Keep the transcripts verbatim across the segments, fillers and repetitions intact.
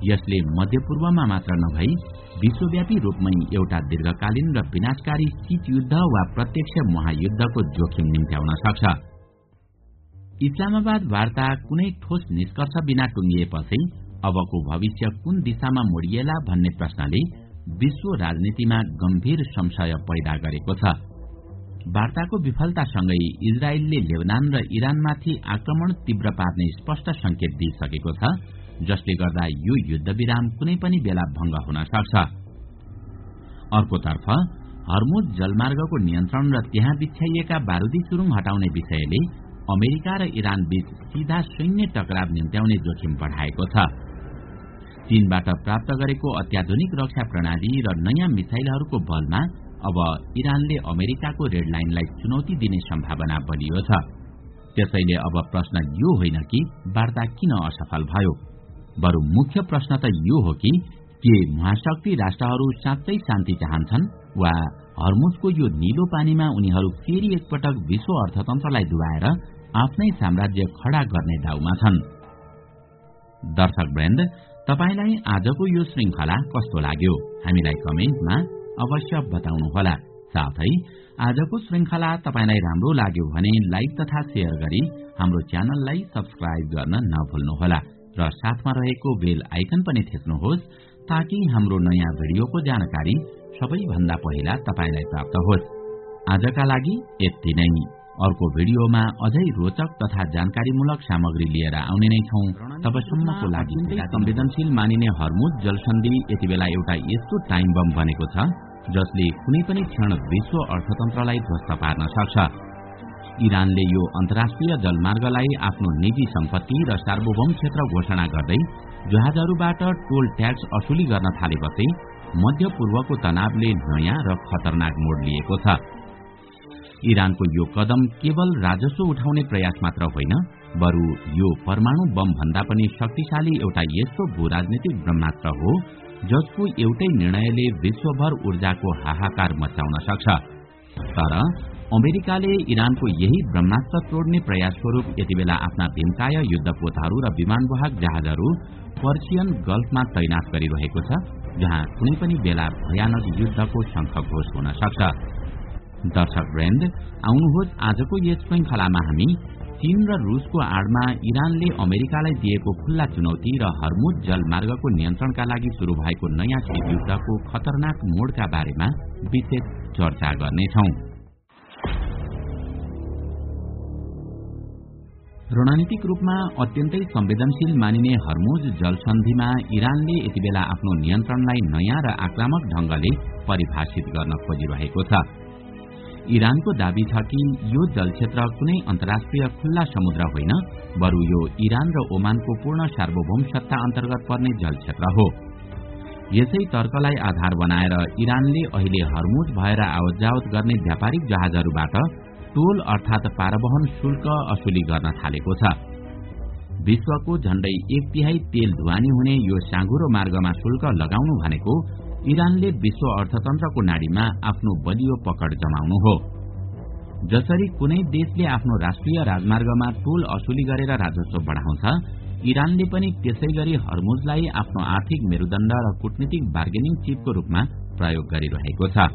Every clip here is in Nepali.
यसले मध्यपूर्वमा मात्र नभई विश्वव्यापी रूपमै एउटा दीर्घकालीन र विनाशकारी शीत युद्ध वा प्रत्यक्ष महायुद्धको जोखिम निम्त्याउन सक्छ। इस्लामाबाद वार्ता कुनै ठोस निष्कर्ष बिना टुंगिएपछि अबको भविष्य कुन दिशामा मोडिएला भन्ने प्रश्नले विश्व राजनीतिमा गम्भीर संशय पैदा गरेको छ। वार्ताको विफलतासँगै इजरायलले लेबनान र इरानमाथि आक्रमण तीव्र पार्ने स्पष्ट संकेत दिइसकेको छ, जसले गर्दा यो युद्धविराम कुनै पनि बेला भंग हुन सक्छ। अर्कोतर्फ हर्मुज जलमार्गको नियन्त्रण र त्यहाँ बिछ्याइएका बारूदी सुरुङ हटाउने विषयले अमेरिका र इरान बीच सीधा सैन्य टकराव निम्त्याउने जोखिम बढाएको छ। चीनबाट प्राप्त गरेको अत्याधुनिक रक्षा प्रणाली र नयाँ मिसाइलहरूको बलमा अब इरानले अमेरिकाको रेड लाइनलाई चुनौती दिने सम्भावना बलियो छ। त्यसैले अब प्रश्न यो होइन कि वार्ता किन असफल भयो, बरु मुख्य प्रश्न त यो हो कि के महाशक्ति राष्ट्रहरू साँच्चै शान्ति चाहन्छन् वा हर्मुजको यो नीलो पानीमा उनीहरू फेरि एकपटक विश्व अर्थतन्त्रलाई डुबाएर आफ्नै साम्राज्य खडा गर्ने दाउमा छन्। दर्शकवृन्द, तपाईलाई आजको यो श्रृंखला कस्तो लाग्यो हामीलाई कमेन्टमा अवश्य बताउनुहोला। साथै आजको श्रृंखला तपाईलाई राम्रो लाग्यो भने लाइक तथा शेयर गरी हाम्रो च्यानललाई सब्स्क्राइब गर्न नभुल्नुहोला र साथमा रहेको बेल आइकन पनि थिच्नुहोस् ताकि हाम्रो नयाँ भिडियोको जानकारी सबैभन्दा पहिला तपाईलाई प्राप्त होस्। आजका लागि यति नै। अर्को भिडियोमा अझै रोचक तथा जानकारीमूलक सामग्री लिएर आउने नै छौं। तबसम्मको लागि संवेदनशील मानिने हर्मुज जलसन्धि यति बेला एउटा यस्तो टाइम बम बनेको छ जसले कुनै पनि क्षण विश्व अर्थतन्त्रलाई ध्वस्त पार्न सक्छ। इरानले यो अन्तर्राष्ट्रिय जलमार्गलाई आफ्नो निजी सम्पत्ति र सार्वभौम क्षेत्र घोषणा गर्दै जहाजहरूबाट टोल ट्याक्स असुली गर्न थालेपछि मध्य पूर्वको तनावले नयाँ र खतरनाक मोड लिएको छ। इरानको यो कदम केवल राजस्व उठाउने प्रयास मात्र होइन, बरु यो परमाणु बम भन्दा पनि शक्तिशाली एउटा यस्तो भूराजनीतिक ब्रह्मास्त्र हो जसको एउटै निर्णयले विश्वभर ऊर्जाको हाहाकार मचाउन सक्छ। तर अमेरिकाले इरानको यही ब्रह्मास्त्र तोड्ने प्रयास स्वरूप यति बेला आफ्ना भीमकाय युद्धपोतहरू र विमानवाहक जहाजहरू पर्सियन गल्फमा तैनात गरिरहेको छ, जहाँ कुनै पनि बेला भयानक युद्धको शंखघोष हुन सक्छ। दर्शकवृन्द, आउनुहोस् आजको यस श्रृंखलामा हामी चीन र रूसको आडमा इरानले अमेरिकालाई दिएको खुल्ला चुनौती र हर्मुज जलमार्गको नियन्त्रणका लागि शुरू भएको नयाँ शीत युद्धको खतरनाक मोडका बारेमा विशेष चर्चा गर्नेछौं। रणनीतिक रूपमा अत्यन्तै संवेदनशील मानिने हर्मुज जलसन्धिमा इरानले यति बेला आफ्नो नियन्त्रणलाई नयाँ र आक्रामक ढंगले परिभाषित गर्न खोजिरहेको छ। इरानको दाबी छ कि यो जलक्षेत्र कुनै अन्तर्राष्ट्रिय खुल्ला समुद्र होइन, बरु यो इरान र ओमानको पूर्ण सार्वभौम सत्ता अन्तर्गत पर्ने जलक्षेत्र हो। यसै तर्कलाई आधार बनाएर इरानले अहिले हर्मुज भएर आवत जावत गर्ने व्यापारिक जहाजहरूबाट टोल अर्थात पारवहन शुल्क असुली गर्न थालेको छ। विश्वको झण्डै एक तिहाई तेल ढुवानी हुने यो साँघुरो मार्गमा शुल्क लगाउनु भनेको इरानले विश्व अर्थतन्त्रको नाडीमा आफ्नो बलियो पकड जमाउनु हो। जसरी कुनै देशले आफ्नो राष्ट्रिय राजमार्गमा टोल असुली गरेर राजस्व बढाउँछ, इरानले पनि त्यसै गरी हर्मुजलाई आफ्नो आर्थिक मेरुदण्ड र कूटनीतिक बार्गेनिङ चिपको रूपमा प्रयोग गरिरहेको छ।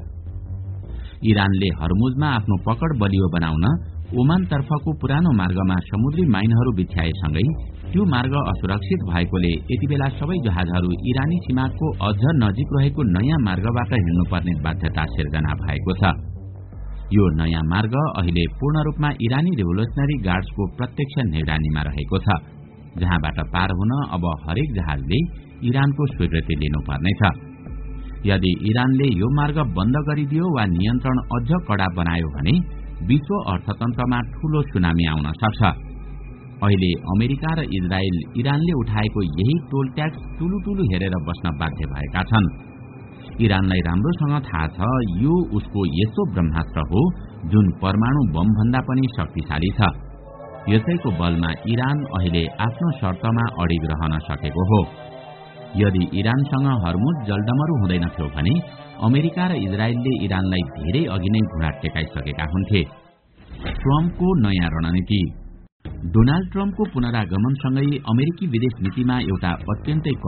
इरानले हर्मुजमा आफ्नो पकड बलियो बनाउन ओमान तर्फको पुरानो मार्गमा समुद्री माइनहरू बिछ्याएसँगै त्यो मार्ग असुरक्षित भएकोले यति बेला सबै जहाजहरू इरानी सीमाको अझ नजिक रहेको नयाँ मार्गबाट हिँड्नुपर्ने बाध्यता सिर्जना भएको छ। यो नयाँ मार्ग अहिले पूर्ण रूपमा इरानी रिभोल्युसनरी गार्ड्सको प्रत्यक्ष निगरानीमा रहेको छ, जहाँबाट पार हुन अब हरेक जहाजले इरानको स्वीकृति लिनुपर्नेछ। यदि इरानले यो मार्ग बन्द गरिदियो वा नियन्त्रण अझ कडा बनायो भने विश्व अर्थतन्त्रमा ठूलो सुनामी आउन सक्छ। अहिले अमेरिका र इजरायल इरानले उठाएको यही टोल ट्याक्स टुलु टुलु हेरेर बस्न बाध्य भएका छन्। इरानलाई राम्रोसँग थाहा छ यो उसको यस्तो ब्रह्मास्त्र हो जुन परमाणु बम भन्दा पनि शक्तिशाली छ। यसैको बलमा इरान अहिले आफ्नो शर्तमा अडिग रहन सकेको हो। यदि इरानसँग हर्मुज जलडमरु हुँदैनथ्यो भने अमेरिका र इजरायलले इरानलाई धेरै अघि नै घुँडा टेकाइसकेका हुन्थे। ट्रम्पको नयाँ रणनीति। डोनाल्ड ट्रम्पको पुनरागमनसँगै अमेरिकी विदेश नीतिमा एउटा अत्यन्तै